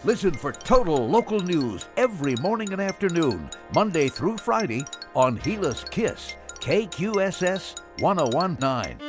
Listen for total local news every morning and afternoon, Monday through Friday on Gillis Kiss, KQSS 1019.